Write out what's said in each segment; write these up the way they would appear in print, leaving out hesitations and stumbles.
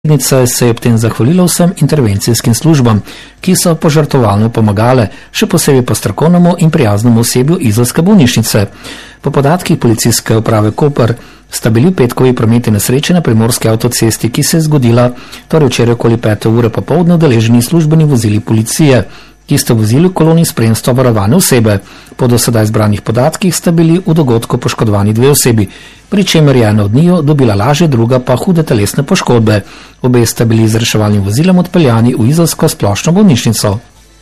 Predsednica se je ob tem zahvalila vsem intervencijskim službam, ki so požrtvovalno pomagale, še posebej pa strokovnemu in prijaznemu osebju izolske bolnišnice. Po podatkih policijske uprave Koper sta bili v petkovi prometni nesreči na primorski avtocesti, ki se je zgodila včeraj okoli 5. ure popoldne, udeleženi službeni vozili policije, ki sta vozili v koloni spremstva varovane osebe. Po do sedaj zbranih podatkih sta bili v dogodku poškodovani 2 osebi, pri čemer je ena od njiju dobila lažje, druga pa hude telesne poškodbe. Obe sta bili z reševalnim vozilom odpeljani v izolsko splošno bolnišnico.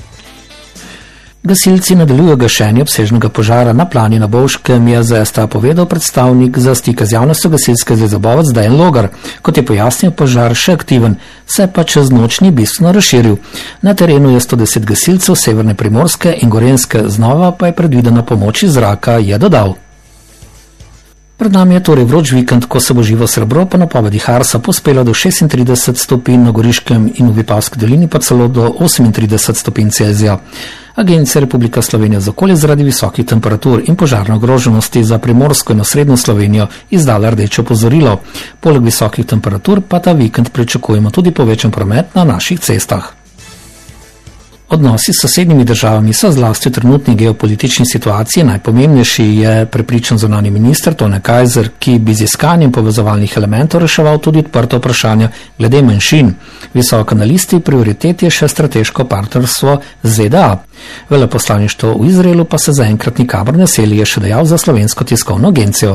Gasilci nadaljujejo gašenje obsežnega požara na Plani na Bovškem, je za STA povedal predstavnik za stike z javnostjo Gasilske zveze Bovec Dejan Logar. Kot je pojasnil, požar še aktiven, se pa čez noč ni bistveno razširil. Na terenu je 110 gasilcev severne Primorske in Gorenjske, znova pa je predvidena pomoč iz zraka, je dodal. Pred nami je torej vroč vikend, ko se bo živo srebro po napovedi Harsa pospelo do 36 stopinj na Goriškem in v Vipavski dolini pa celo do 38 stopinj Celzija. Agencija Republika Slovenija za okolje zaradi visokih temperatur in požarne ogroženosti za Primorsko in osrednjo Slovenijo izdala rdeče opozorilo. Poleg visokih temperatur pa ta vikend pričakujemo tudi povečan promet na naših cestah. Odnosi s sosednjimi državami so zlasti v trenutni geopolitični situaciji najpomembnejši, je prepričan zunanji minister Tone Kajzer, ki bi z iskanjem povezovalnih elementov reševal tudi odprta vprašanja glede manjšin. Visoko na listi prioritet je še strateško partnerstvo z ZDA. Veleposlaništvo v Izraelu pa se zaenkrat nikamor ne seli, je še dejal za Slovensko tiskovno agencijo.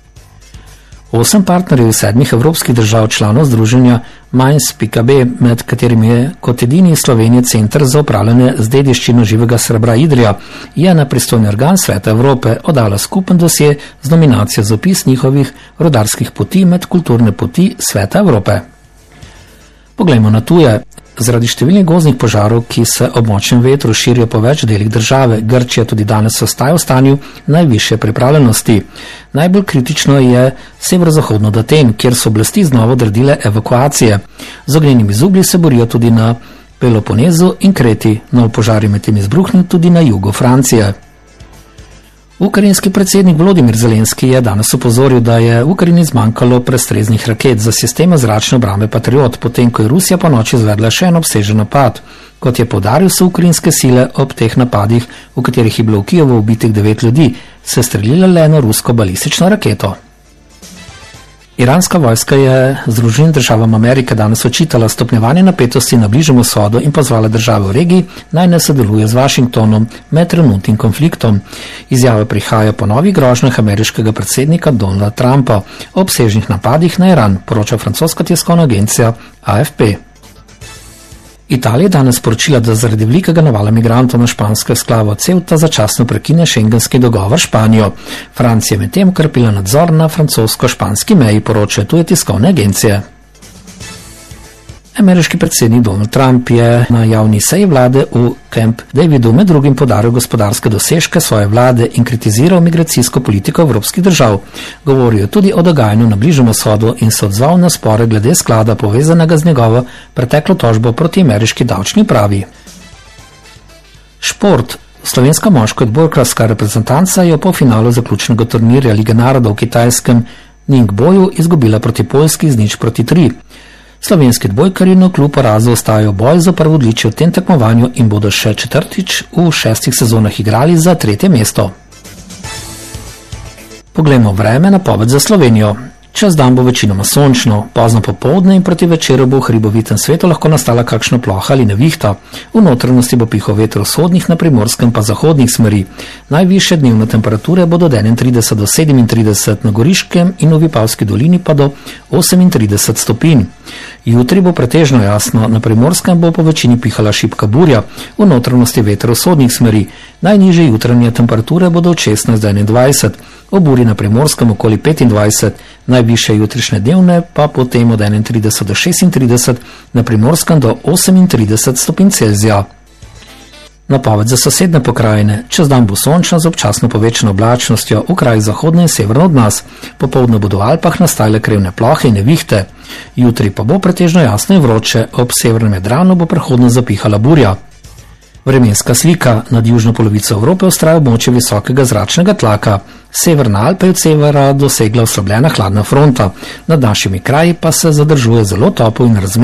8 partnerjev iz 7 evropskih držav članov združenja Mainz.b, med katerimi je kot edini Slovenije Center za upravljanje z dediščino živega srebra Idrija, je na pristojni organ Sveta Evrope oddala skupen dosje z nominacijo za opis njihovih rudarskih poti med kulturne poti Sveta Evrope. Poglejmo na tuje. Zaradi številnih gozdnih požarov, ki se ob močnem vetru širijo po več delih države, Grčija tudi danes ostaja v stanju najvišje pripravljenosti. Najbolj kritično je severozahodno od Aten, kjer so oblasti znova odredile evakuacije. Z ognjenimi zublji se borijo tudi na Peloponezu in Kreti, nov požar je medtem izbruhnil tudi na jugu Francije. Ukrajinski predsednik Volodimir Zelenski je danes opozoril, da je v Ukrajini zmanjkalo prestreznih raket za sisteme zračne obrambe Patriot, potem ko je Rusija po noči izvedla še en obsežen napad. Kot je poudaril, so ukrajinske sile ob teh napadih, v katerih je bilo v Kijevu ubitih 9 ljudi, se streljile le na rusko balistično raketo. Iranska vojska je Združenim državam Amerike danes očitala stopnjevanje napetosti na Bližnjem vzhodu in pozvala države v regiji, naj ne sodeluje z Washingtonom med trenutnim konfliktom. Izjava prihaja po novih grožnjah ameriškega predsednika Donalda Trumpa o obsežnih napadih na Iran, poroča francoska tiskovna agencija AFP. Italija je danes sporočila, da zaradi velikega navala migrantov na špansko exklavo Ceuta začasno prekine šengenski dogovor s Španijo. Francija je medtem okrepila nadzor na francosko-španski meji, poročajo tuje tiskovne agencije. Ameriški predsednik Donald Trump je na javni seji vlade v Camp Davidu med drugim podaril gospodarske dosežke svoje vlade in kritiziral migracijsko politiko evropskih držav. Govoril je tudi o dogajanju na Bližnjem vzhodu in se odzval na spore glede sklada povezanega z njegovo preteklo tožbo proti ameriški davčni upravi. Šport. Slovenska moška odbojkarska reprezentanca je v polfinalu zaključnega turnirja Lige narodov v kitajskem Ningboju izgubila proti Poljski z 0-3. Slovenski odbojkarji na kljub porazu ostajajo boj za prvo odličje v tem tekmovanju in bodo še četrtič v 6 sezonah igrali za 3. mesto. Poglejmo vreme, napoved za Slovenijo. Čez dan bo večinoma sončno, pozno popoldne in proti večeru bo v hribovitem svetu lahko nastala kakšna ploha ali nevihta. V notranjosti bo pihal veter vzhodnih, na primorskem pa zahodnih smeri. Najvišje dnevne temperature bodo od 31 do 37 na Goriškem in v Vipavski dolini pa do 38 stopinj. Jutri bo pretežno jasno, na primorskem bo po večini pihala šibka burja, v notranjosti veter vzhodnih smeri. Najnižje jutranje temperature bodo od 16 do 21, ob burji na primorskem okoli 25, najvišje jutrišnje dnevne pa potem od 31 do 36, na primorskem do 38 stopinj Celzija. Napoved za sosedne pokrajine. Čez dan bo sončno z občasno povečano oblačnostjo v krajih zahodno in severno od nas. Popoldne bodo v Alpah nastale krevne plohe in nevihte. Jutri pa bo pretežno jasno in vroče, ob severnem Jadranu bo prehodno zapihala burja. Vremenska slika. Nad južno polovico Evrope vztraja območje visokega zračnega tlaka. Severna Alpa je od severa dosegla oslabljena hladna fronta. Nad našimi kraji pa se zadržuje zelo topel in razmerno